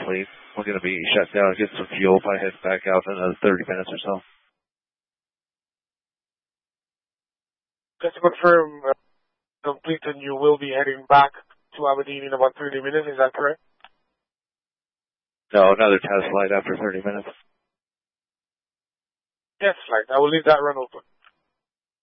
fleet. We're going to be shut down, get some fuel if I head back out in another 30 minutes or so. Just to confirm, complete, and you will be heading back to Aberdeen in about 30 minutes, is that correct? No, another test flight after 30 minutes. Yes, flight. I will leave that run open.